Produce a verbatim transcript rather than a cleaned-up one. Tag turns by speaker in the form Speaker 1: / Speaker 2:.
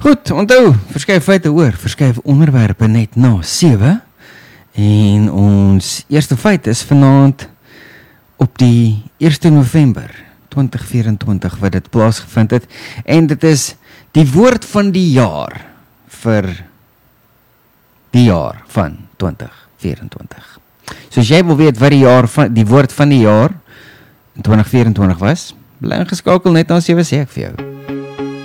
Speaker 1: Goed, onthou, verskeie feite oor, verskeie onderwerpe net na sewe. En ons eerste feit is vanaand op die eerste November twintig vyf-en-twintig wat dit plaasgevind het. En dit is die woord van die jaar vir die jaar van twintig vyf-en-twintig. So as jy wil weet wat die jaar van die woord van die jaar in twintig vyf-en-twintig was, bly ingeskakel net na sewe sê ek vir jou.